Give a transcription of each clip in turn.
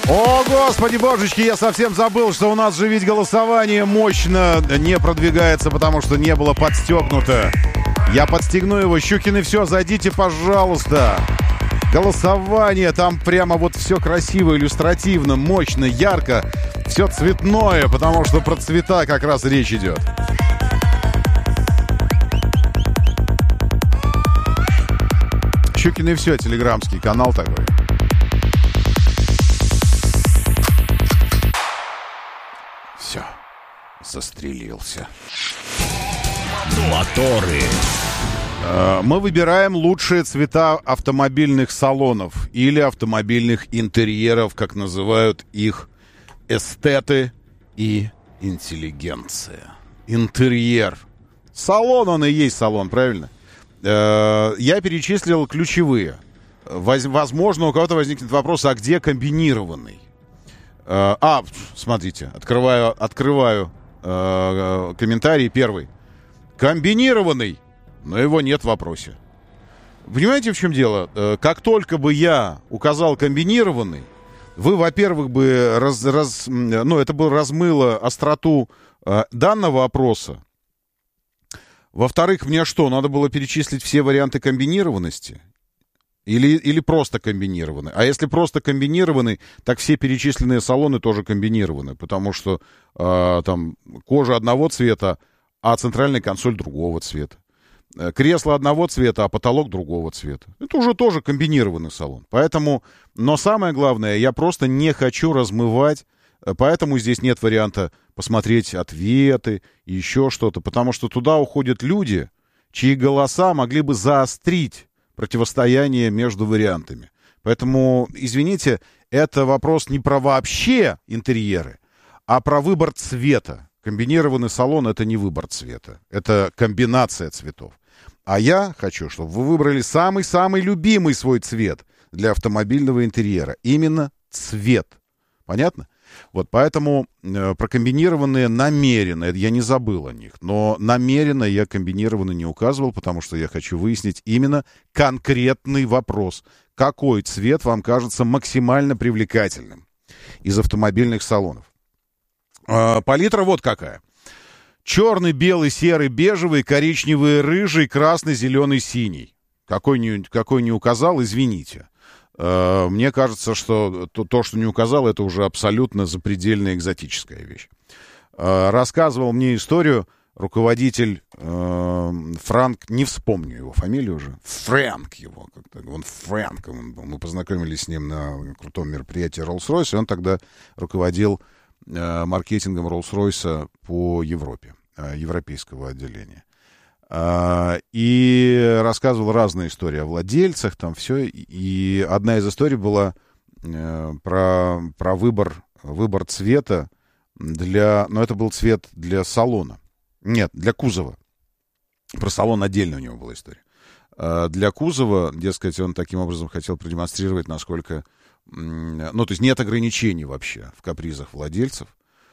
О, господи, божечки, я совсем забыл, что у нас же ведь голосование мощно не продвигается, потому что не было подстегнуто. Я подстегну его. Щукины, все, зайдите, пожалуйста. Голосование, там прямо вот все красиво, иллюстративно, мощно, ярко. Все цветное, потому что про цвета как раз речь идет. Щукины, все, телеграммский канал такой. Все, застрелился. Моторы. Мы выбираем лучшие цвета автомобильных салонов или автомобильных интерьеров, как называют их эстеты и интеллигенция. Интерьер. Салон, он и есть салон, правильно? Я перечислил ключевые. Возможно, у кого-то возникнет вопрос, а где комбинированный? Смотрите, открываю комментарий первый. Комбинированный, но его нет в вопросе. Понимаете, в чем дело? Как только бы я указал комбинированный, вы, во-первых, бы это бы размыло остроту данного опроса. Во-вторых, мне что, надо было перечислить все варианты комбинированности? Или просто комбинированный? А если просто комбинированный, так все перечисленные салоны тоже комбинированы, потому что там кожа одного цвета, а центральная консоль другого цвета. Кресло одного цвета, а потолок другого цвета. Это уже тоже комбинированный салон. Поэтому, но самое главное, я просто не хочу размывать, поэтому здесь нет варианта посмотреть ответы и еще что-то, потому что туда уходят люди, чьи голоса могли бы заострить противостояние между вариантами. Поэтому, извините, это вопрос не про вообще интерьеры, а про выбор цвета. Комбинированный салон — это не выбор цвета, это комбинация цветов. А я хочу, чтобы вы выбрали самый-самый любимый свой цвет для автомобильного интерьера. Именно цвет. Понятно? Вот поэтому прокомбинированные намеренно, я не забыл о них, но намеренно я комбинированно не указывал, потому что я хочу выяснить именно конкретный вопрос. Какой цвет вам кажется максимально привлекательным из автомобильных салонов? Палитра вот какая. Черный, белый, серый, бежевый, коричневый, рыжий, красный, зеленый, синий. Какой не указал, извините. Мне кажется, что то, что не указал, это уже абсолютно запредельно экзотическая вещь. Рассказывал мне историю руководитель Франк, не вспомню его фамилию уже, Фрэнк его, он Фрэнк, мы познакомились с ним на крутом мероприятии Rolls-Royce, и он тогда руководил маркетингом Rolls-Royce по Европе, европейского отделения. И рассказывал разные истории о владельцах, там все. И одна из историй была про выбор цвета но это был цвет для салона. Нет, для кузова. Про салон отдельно у него была история. Для кузова, дескать, он таким образом хотел продемонстрировать, насколько... то есть нет ограничений вообще в капризах владельцев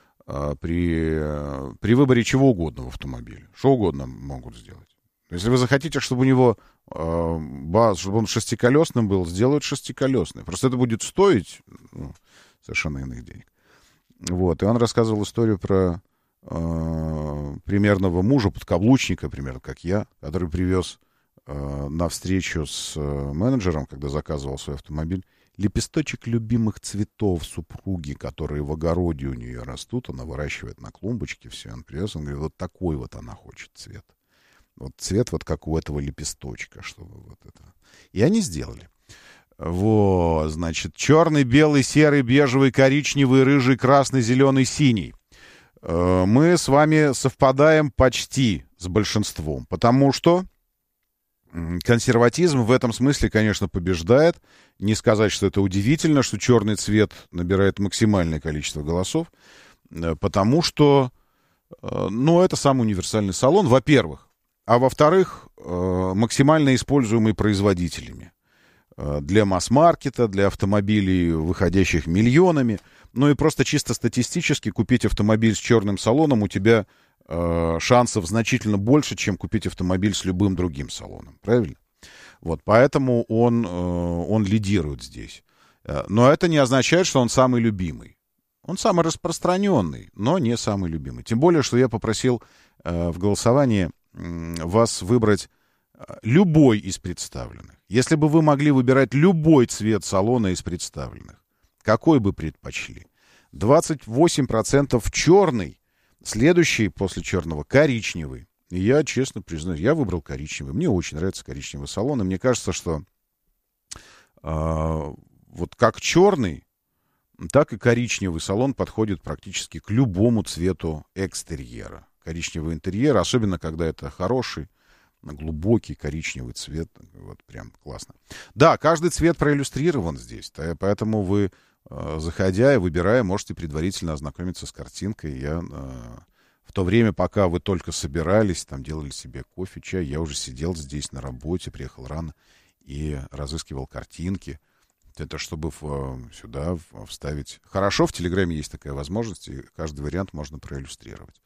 при выборе чего угодно в автомобиле. Что угодно могут сделать. Если вы захотите, чтобы у него чтобы он шестиколесным был, сделают шестиколесный. Просто это будет стоить совершенно иных денег. Вот. И он рассказывал историю про примерного мужа, подкаблучника, примерно как я, который привез на встречу с менеджером, когда заказывал свой автомобиль, лепесточек любимых цветов супруги, которые в огороде у нее растут. Она выращивает на клумбочке все. Он привез, он говорит, вот такой вот она хочет цвет. Вот цвет вот как у этого лепесточка, чтобы вот это. И они сделали. Вот, значит, черный, белый, серый, бежевый, коричневый, рыжий, красный, зеленый, синий. Мы с вами совпадаем почти с большинством, потому что консерватизм в этом смысле, конечно, побеждает. Не сказать, что это удивительно, что черный цвет набирает максимальное количество голосов, потому что, это самый универсальный салон, во-первых. А во-вторых, максимально используемый производителями. Для масс-маркета, для автомобилей, выходящих миллионами. Ну и просто чисто статистически купить автомобиль с черным салоном у тебя шансов значительно больше, чем купить автомобиль с любым другим салоном. Правильно? Вот, поэтому он лидирует здесь. Но это не означает, что он самый любимый. Он самый распространенный, но не самый любимый. Тем более, что я попросил в голосовании вас выбрать любой из представленных. Если бы вы могли выбирать любой цвет салона из представленных, какой бы предпочли? 28% черный, следующий после черного коричневый. И я, честно признаюсь, я выбрал коричневый. Мне очень нравится коричневый салон, и мне кажется, что вот как черный, так и коричневый салон подходит практически к любому цвету экстерьера. Коричневый интерьер, особенно когда это хороший, глубокий коричневый цвет. Вот прям классно. Да, каждый цвет проиллюстрирован здесь, поэтому вы, заходя и выбирая, можете предварительно ознакомиться с картинкой. Я в то время, пока вы только собирались, там делали себе кофе, чай, я уже сидел здесь на работе, приехал рано и разыскивал картинки. Это чтобы сюда вставить. Хорошо, в Телеграме есть такая возможность, и каждый вариант можно проиллюстрировать.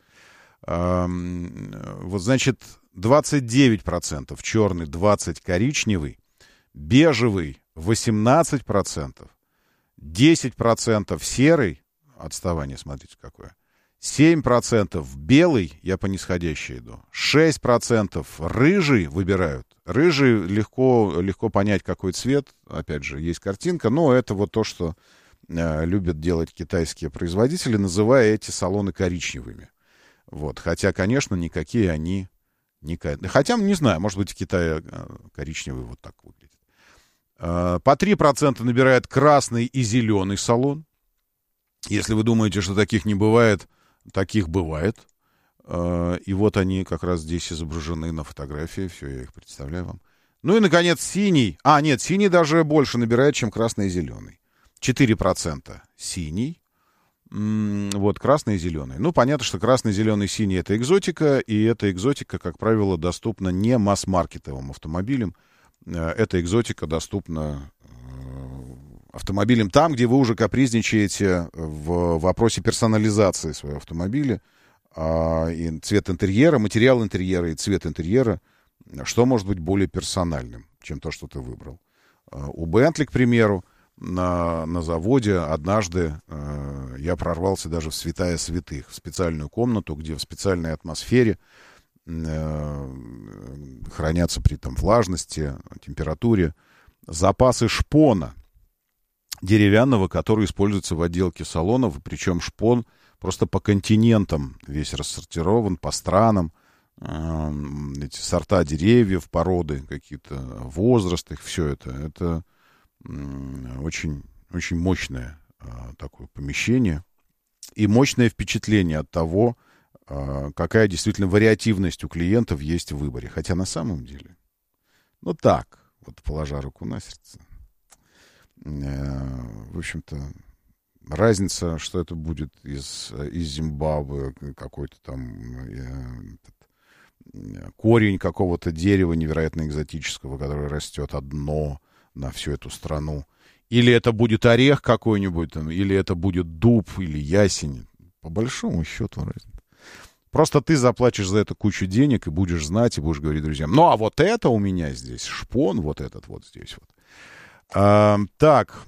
Вот, значит, 29% черный, 20% коричневый, бежевый 18%, 10% серый, отставание, смотрите, какое, 7% белый, я по нисходящей иду, 6% рыжий выбирают. Рыжий легко понять, какой цвет, опять же, есть картинка, но это вот то, что любят делать китайские производители, называя эти салоны коричневыми. Вот. Хотя, конечно, никакие они не... Хотя, не знаю, может быть, в Китае коричневый вот так выглядит. По 3% набирает красный и зеленый салон. Если вы думаете, что таких не бывает, таких бывает. И вот они как раз здесь изображены на фотографии. Все, я их представляю вам. Ну и, наконец, синий. Нет, синий даже больше набирает, чем красный и зеленый. 4% синий. Вот, красный и зеленый. Ну, понятно, что красный, зеленый, синий — это экзотика, и эта экзотика, как правило, доступна не масс-маркетовым автомобилям. Эта экзотика доступна автомобилям там, где вы уже капризничаете в вопросе персонализации своего автомобиля. И цвет интерьера, материал интерьера и цвет интерьера, что может быть более персональным, чем то, что ты выбрал. У Bentley, к примеру, на заводе однажды я прорвался даже в святая святых, в специальную комнату, где в специальной атмосфере хранятся при влажности, температуре запасы шпона деревянного, который используется в отделке салонов, причем шпон просто по континентам весь рассортирован, по странам, эти сорта деревьев, породы какие-то, возраст их, все это очень, очень мощное такое помещение и мощное впечатление от того, какая действительно вариативность у клиентов есть в выборе. Хотя на самом деле, ну так, вот положа руку на сердце, в общем-то, разница, что это будет из Зимбабве, какой-то там корень какого-то дерева невероятно экзотического, которое растет одно на всю эту страну. Или это будет орех какой-нибудь, или это будет дуб, или ясень. По большому счету разница. Просто ты заплатишь за это кучу денег и будешь знать, и будешь говорить друзьям: ну, а вот это у меня здесь, шпон вот этот вот здесь вот. Так,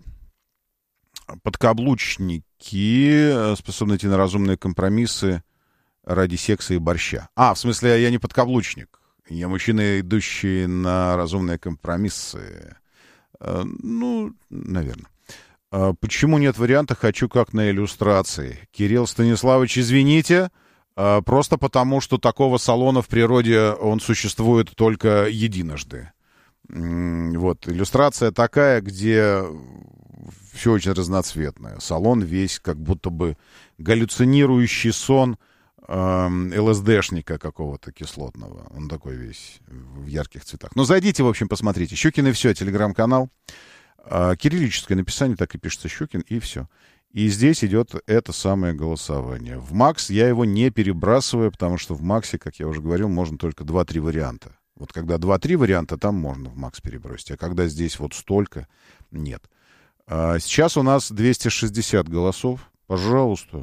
подкаблучники способны идти на разумные компромиссы ради секса и борща. В смысле, я не подкаблучник. Я мужчина, идущий на разумные компромиссы. Ну, наверное. Почему нет варианта «хочу как на иллюстрации»? Кирилл Станиславович, извините, просто потому, что такого салона в природе он существует только единожды. Вот, иллюстрация такая, где все очень разноцветное. Салон весь как будто бы галлюцинирующий сон ЛСДшника какого-то кислотного. Он такой весь в ярких цветах. Ну, зайдите, в общем, посмотрите. Щукин и все, телеграм-канал. Кириллическое написание, так и пишется Щукин, и все. И здесь идет это самое голосование. В Макс я его не перебрасываю, потому что в Максе, как я уже говорил, можно только 2-3 варианта. Вот когда 2-3 варианта, там можно в Макс перебросить. А когда здесь вот столько, нет. Сейчас у нас 260 голосов. Пожалуйста,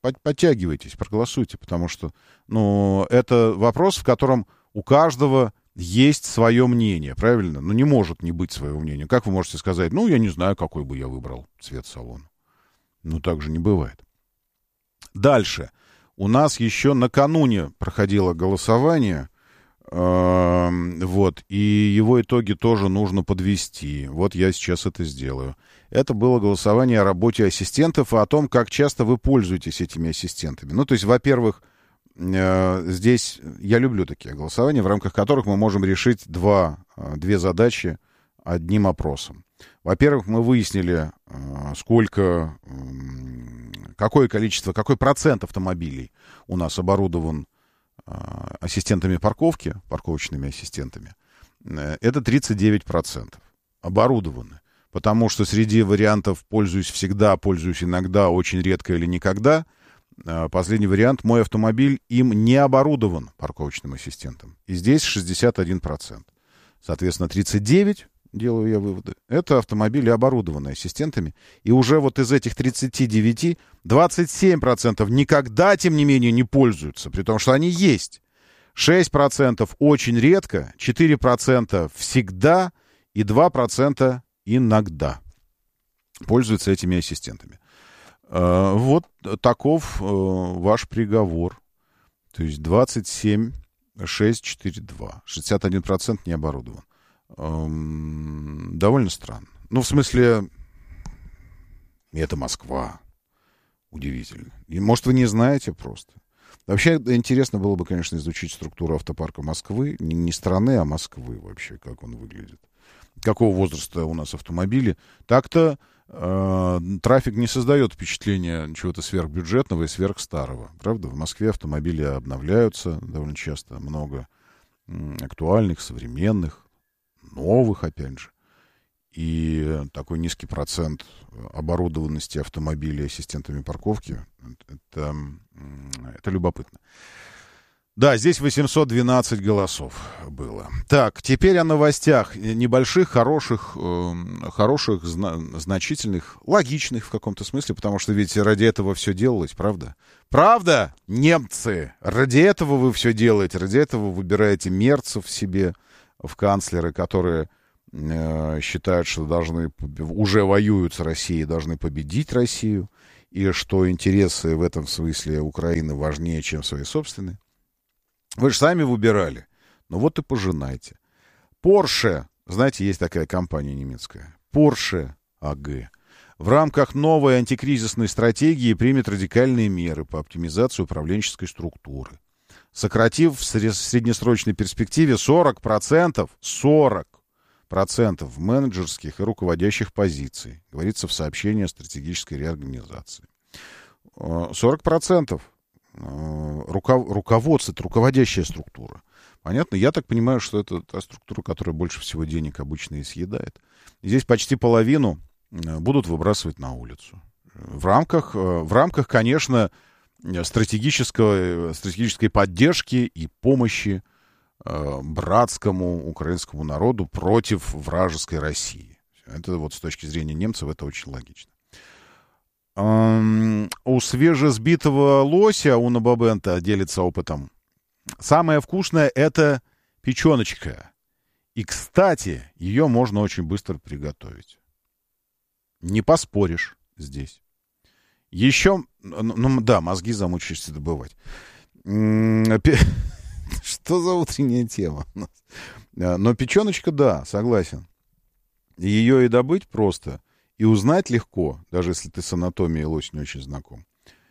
подтягивайтесь, проголосуйте, потому что, это вопрос, в котором у каждого есть свое мнение, правильно? Ну, не может не быть своего мнения. Как вы можете сказать, ну, я не знаю, какой бы я выбрал цвет салона. Ну, так же не бывает. Дальше. У нас еще накануне проходило голосование, вот, и его итоги тоже нужно подвести. Вот я сейчас это сделаю. Это было голосование о работе ассистентов и о том, как часто вы пользуетесь этими ассистентами. Ну, то есть, во-первых, здесь я люблю такие голосования, в рамках которых мы можем решить две задачи одним опросом. Во-первых, мы выяснили, какой процент автомобилей у нас оборудован ассистентами парковки, парковочными ассистентами. Это 39% оборудованы. Потому что среди вариантов «пользуюсь всегда», «пользуюсь иногда», «очень редко» или «никогда» последний вариант «мой автомобиль им не оборудован парковочным ассистентом». И здесь 61%. Соответственно, 39%, делаю я выводы, это автомобили, оборудованные ассистентами. И уже вот из этих 39, 27% никогда, тем не менее, не пользуются, при том, что они есть. 6% очень редко, 4% всегда и 2% иногда пользуются этими ассистентами. Вот таков ваш приговор. То есть 27, 6, 4, 2. 61% не оборудован. Довольно странно. Ну, в смысле, это Москва. Удивительно. И, может, вы не знаете просто. Вообще, интересно было бы, конечно, изучить структуру автопарка Москвы. Не страны, а Москвы вообще, как он выглядит. Какого возраста у нас автомобили. Так-то трафик не создает впечатления чего-то сверхбюджетного и сверхстарого. Правда? В Москве автомобили обновляются довольно часто. Много актуальных, современных, новых, опять же. И такой низкий процент оборудованности автомобилей ассистентами парковки, это любопытно. Да, здесь 812 голосов было. Так, теперь о новостях. Небольших, хороших, значительных, логичных в каком-то смысле, потому что ведь ради этого все делалось, правда? Правда, немцы? Ради этого вы все делаете, ради этого выбираете мерцев себе в канцлеры, которые считают, что уже воюют с Россией, должны победить Россию, и что интересы в этом смысле Украины важнее, чем свои собственные. Вы же сами выбирали. Ну вот и пожинайте. Porsche, знаете, есть такая компания немецкая, Porsche AG, в рамках новой антикризисной стратегии примет радикальные меры по оптимизации управленческой структуры, сократив в среднесрочной перспективе 40% менеджерских и руководящих позиций, говорится в сообщении о стратегической реорганизации. 40% руководство, это руководящая структура. Понятно? Я так понимаю, что это та структура, которая больше всего денег обычно и съедает. И здесь почти половину будут выбрасывать на улицу. В рамках, конечно, стратегической поддержки и помощи братскому украинскому народу против вражеской России. Это вот с точки зрения немцев это очень логично. У свежесбитого лося, у Набабента, делится опытом. Самое вкусное — это печеночка. И, кстати, ее можно очень быстро приготовить. Не поспоришь здесь. Еще, да, мозги замучаешься добывать. Что за утренняя тема? Но печеночка, да, согласен. Ее и добыть просто, и узнать легко, даже если ты с анатомией лось не очень знаком.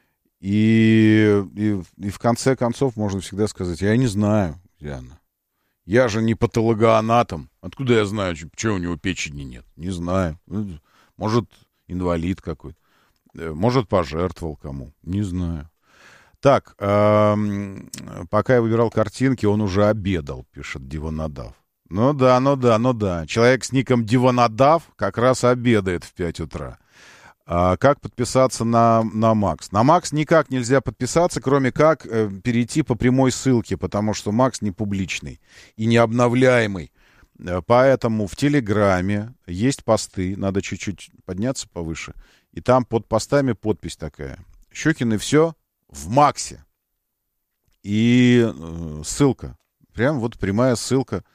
И в конце концов можно всегда сказать: я не знаю, где она. Я же не патологоанатом. Откуда я знаю, что у него печени нет? Не знаю. Может, инвалид какой-то. Может, пожертвовал кому. Не знаю. Так, пока я выбирал картинки, он уже обедал, пишет Диванадав. Ну да. Человек с ником Диванадав как раз обедает в 5 утра. Как подписаться на Макс? На Макс никак нельзя подписаться, кроме как перейти по прямой ссылке, потому что Макс не публичный и не обновляемый. Поэтому в Телеграме есть посты, надо чуть-чуть подняться повыше, и там под постами подпись такая: Щекин и все в Максе. И ссылка, прям вот прямая ссылка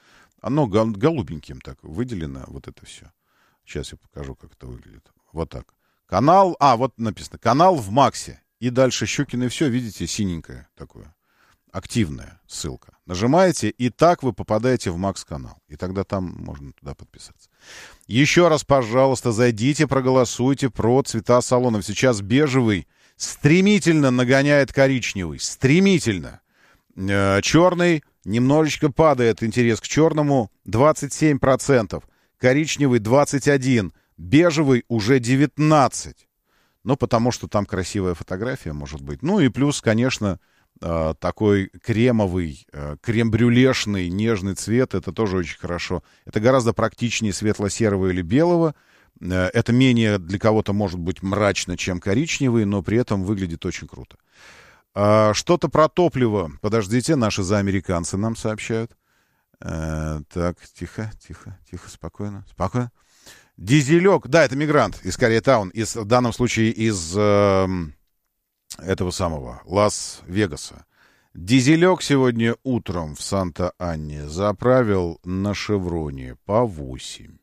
Оно голубеньким так выделено, вот это все. Сейчас я покажу, как это выглядит. Вот так. Канал, вот написано, канал в Максе. И дальше Щукино и все, видите, синенькое такое. Активная ссылка. Нажимаете, и так вы попадаете в Макс-канал. И тогда там можно туда подписаться. Еще раз, пожалуйста, зайдите, проголосуйте про цвета салонов. Сейчас бежевый стремительно нагоняет коричневый. Стремительно. Черный немножечко падает интерес к черному. 27%. Коричневый 21%. Бежевый уже 19%. Ну, потому что там красивая фотография, может быть. Ну, и плюс, конечно, такой кремовый, крем-брюлешный, нежный цвет. Это тоже очень хорошо. Это гораздо практичнее светло-серого или белого. Это менее для кого-то может быть мрачно, чем коричневый, но при этом выглядит очень круто. Что-то про топливо. Подождите, наши заамериканцы нам сообщают. Так, тихо, спокойно. Дизелек, да, это мигрант из Корейтаун, в данном случае из этого самого Лас-Вегаса. Дизелек сегодня утром в Санта-Анне заправил на Шевроне по $8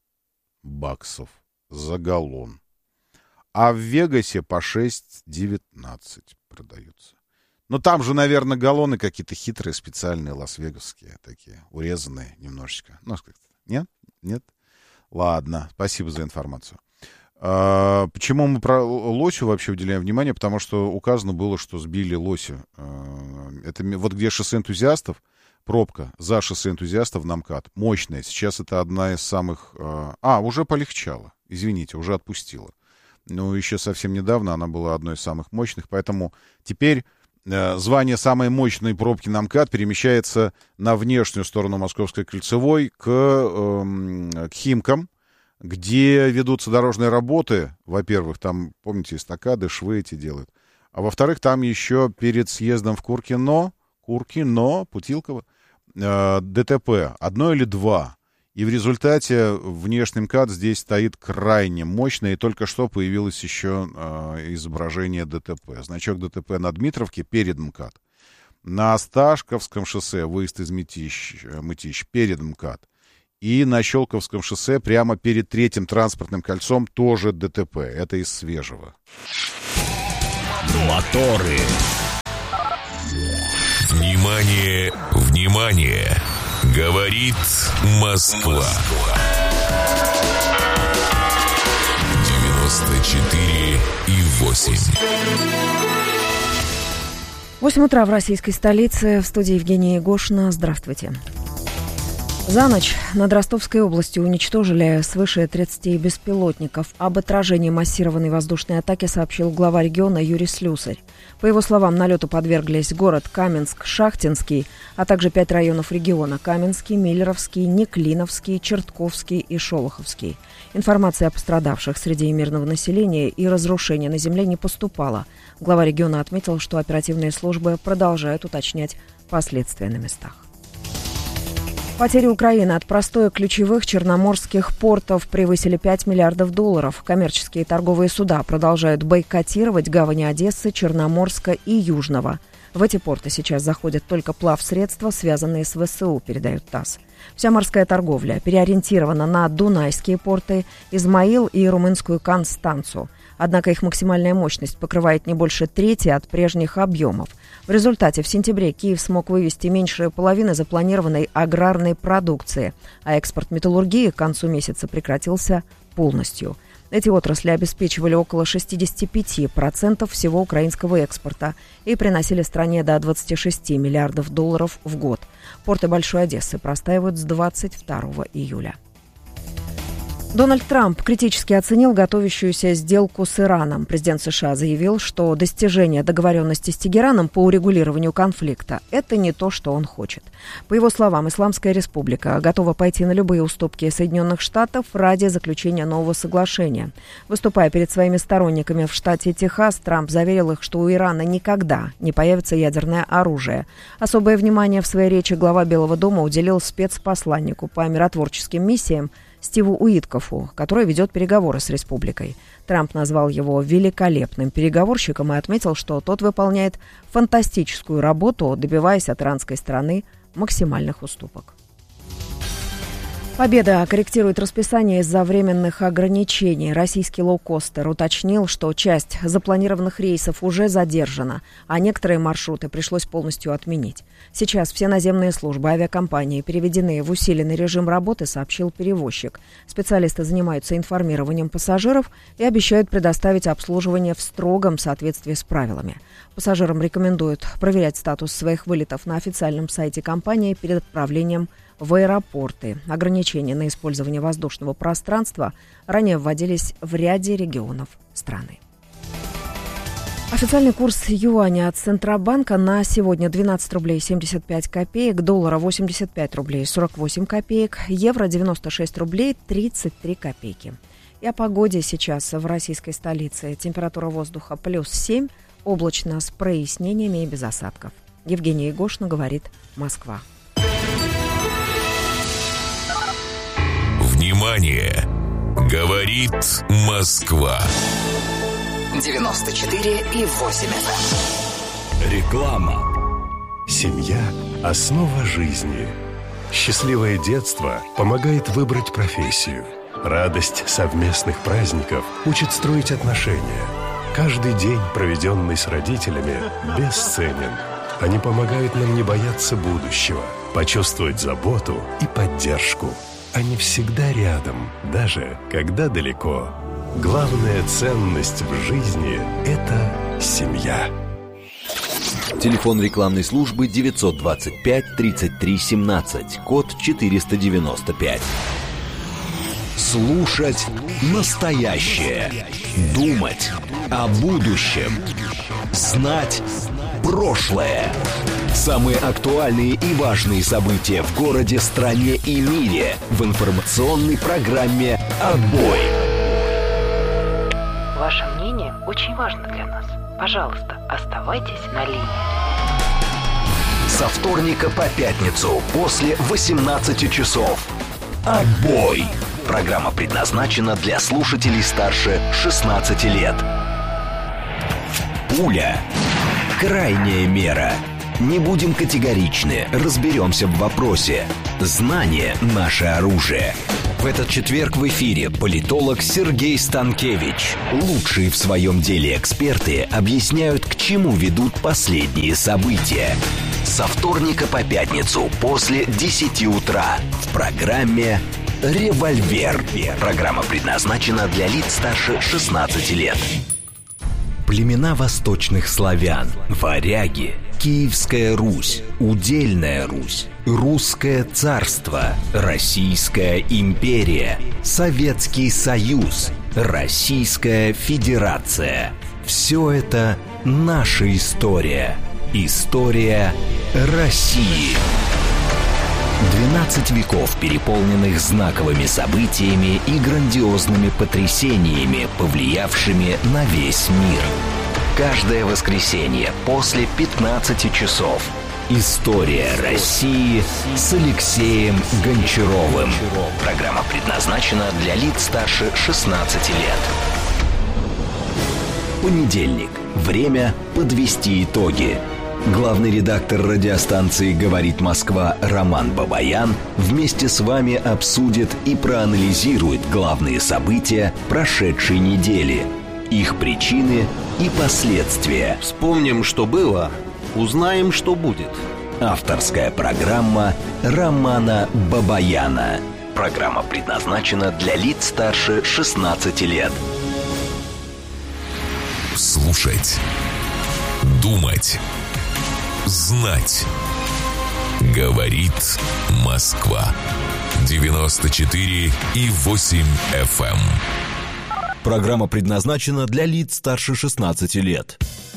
за галлон. А в Вегасе по 6.19 продаются. Но там же, наверное, галлоны какие-то хитрые, специальные, лас-вегасские такие, урезанные немножечко. Ну, как-то. Нет? Ладно, спасибо за информацию. Почему мы про лосю вообще уделяем внимание? Потому что указано было, что сбили лося. Это вот где шоссе энтузиастов, пробка за шоссе энтузиастов на МКАД. Мощная. Сейчас это одна из самых... уже полегчало. Извините, уже отпустила. Но еще совсем недавно она была одной из самых мощных. Поэтому теперь звание самой мощной пробки на МКАД перемещается на внешнюю сторону Московской кольцевой к Химкам, где ведутся дорожные работы. Во-первых, там, помните, эстакады, швы эти делают. А во-вторых, там еще перед съездом в Куркино, Путилково, ДТП. 1 или 2. И в результате внешний МКАД здесь стоит крайне мощно. И только что появилось еще изображение ДТП. Значок ДТП на Дмитровке перед МКАД. На Осташковском шоссе выезд из Мытищ перед МКАД. И на Щелковском шоссе прямо перед третьим транспортным кольцом тоже ДТП. Это из свежего. Моторы. Внимание, внимание! Говорит Москва. 94,8. 8 утра в российской столице. В студии Евгения Егошина. Здравствуйте. За ночь над Ростовской областью уничтожили свыше 30 беспилотников. Об отражении массированной воздушной атаки сообщил глава региона Юрий Слюсарь. По его словам, налету подверглись город Каменск-Шахтинский, а также 5 районов региона – Каменский, Миллеровский, Неклиновский, Чертковский и Шолоховский. Информация о пострадавших среди мирного населения и разрушения на земле не поступала. Глава региона отметил, что оперативные службы продолжают уточнять последствия на местах. Потери Украины от простоя ключевых черноморских портов превысили $5 миллиардов. Коммерческие торговые суда продолжают бойкотировать гавани Одессы, Черноморска и Южного. В эти порты сейчас заходят только плавсредства, связанные с ВСУ, передает ТАСС. Вся морская торговля переориентирована на дунайские порты, Измаил и румынскую Констанцу. Однако их максимальная мощность покрывает не больше трети от прежних объемов. В результате в сентябре Киев смог вывести меньше половины запланированной аграрной продукции, а экспорт металлургии к концу месяца прекратился полностью. Эти отрасли обеспечивали около 65% всего украинского экспорта и приносили стране до $26 миллиардов в год. Порты Большой Одессы простаивают с 22 июля. Дональд Трамп критически оценил готовящуюся сделку с Ираном. Президент США заявил, что достижение договоренности с Тегераном по урегулированию конфликта – это не то, что он хочет. По его словам, Исламская Республика готова пойти на любые уступки Соединенных Штатов ради заключения нового соглашения. Выступая перед своими сторонниками в штате Техас, Трамп заверил их, что у Ирана никогда не появится ядерное оружие. Особое внимание в своей речи глава Белого дома уделил спецпосланнику по миротворческим миссиям Стиву Уиткофу, который ведет переговоры с республикой. Трамп назвал его великолепным переговорщиком и отметил, что тот выполняет фантастическую работу, добиваясь от иранской стороны максимальных уступок. Победа корректирует расписание из-за временных ограничений. Российский лоукостер уточнил, что часть запланированных рейсов уже задержана, а некоторые маршруты пришлось полностью отменить. Сейчас все наземные службы авиакомпании переведены в усиленный режим работы, сообщил перевозчик. Специалисты занимаются информированием пассажиров и обещают предоставить обслуживание в строгом соответствии с правилами. Пассажирам рекомендуют проверять статус своих вылетов на официальном сайте компании перед отправлением в аэропорты. Ограничения на использование воздушного пространства ранее вводились в ряде регионов страны. Официальный курс юаня от Центробанка на сегодня 12 рублей 75 копеек, доллара 85 рублей 48 копеек, евро 96 рублей 33 копейки. И о погоде сейчас в российской столице. Температура воздуха +7, облачно с прояснениями и без осадков. Евгения Егошина говорит «Москва». Внимание! Говорит Москва. 94,8 FM. Реклама. Семья – основа жизни. Счастливое детство помогает выбрать профессию. Радость совместных праздников учит строить отношения. Каждый день, проведенный с родителями, бесценен. Они помогают нам не бояться будущего, почувствовать заботу и поддержку. Они всегда рядом, даже когда далеко. Главная ценность в жизни – это семья. Телефон рекламной службы 925 33 17, код 495. Слушать настоящее. Думать о будущем. Знать прошлое. Самые актуальные и важные события в городе, стране и мире в информационной программе «Отбой». Ваше мнение очень важно для нас. Пожалуйста, оставайтесь на линии. Со вторника по пятницу после 18 часов. «Отбой». Программа предназначена для слушателей старше 16 лет. Пуля. Крайняя мера. Не будем категоричны, разберемся в вопросе. Знание – наше оружие. В этот четверг в эфире политолог Сергей Станкевич. Лучшие в своем деле эксперты объясняют, к чему ведут последние события. Со вторника по пятницу после 10 утра в программе «Револьвер». Программа предназначена для лиц старше 16 лет. Племена восточных славян, варяги, Киевская Русь, Удельная Русь, Русское царство, Российская империя, Советский Союз, Российская Федерация. Все это наша история. История России. 12 веков, переполненных знаковыми событиями и грандиозными потрясениями, повлиявшими на весь мир. Каждое воскресенье после 15 часов. История России с Алексеем Гончаровым. Программа предназначена для лиц старше 16 лет. Понедельник. Время подвести итоги. Главный редактор радиостанции «Говорит Москва» Роман Бабаян вместе с вами обсудит и проанализирует главные события прошедшей недели, их причины и последствия. Вспомним, что было, узнаем, что будет. Авторская программа Романа Бабаяна. Программа предназначена для лиц старше 16 лет. Слушать. Думать. Знать. Говорит Москва. 94,8 FM. Программа предназначена для лиц старше 16 лет.